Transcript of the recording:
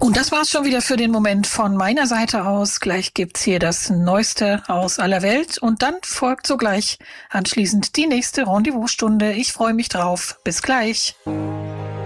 Und das war's schon wieder für den Moment von meiner Seite aus. Gleich gibt's hier das Neueste aus aller Welt und dann folgt sogleich anschließend die nächste Rendezvous-Stunde. Ich freue mich drauf. Bis gleich.